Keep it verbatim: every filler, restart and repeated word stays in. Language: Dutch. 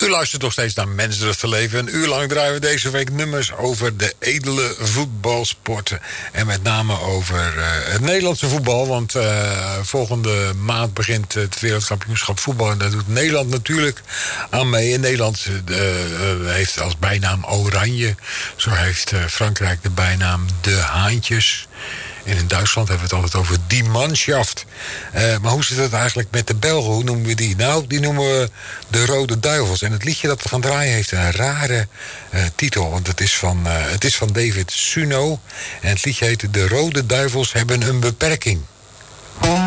U luistert nog steeds naar Mens durft te leven. Een uur lang draaien we deze week nummers over de edele voetbalsporten. En met name over uh, het Nederlandse voetbal. Want uh, volgende maand begint het wereldkampioenschap voetbal. En daar doet Nederland natuurlijk aan mee. En Nederland uh, uh, heeft als bijnaam Oranje. Zo heeft uh, Frankrijk de bijnaam De Haantjes. En in Duitsland hebben we het altijd over die Mannschaft. Uh, maar hoe zit het eigenlijk met de Belgen? Hoe noemen we die? Nou, die noemen we de Rode Duivels. En het liedje dat we gaan draaien heeft een rare uh, titel. Want het is, van, uh, het is van David Suno. En het liedje heet De Rode Duivels hebben een beperking.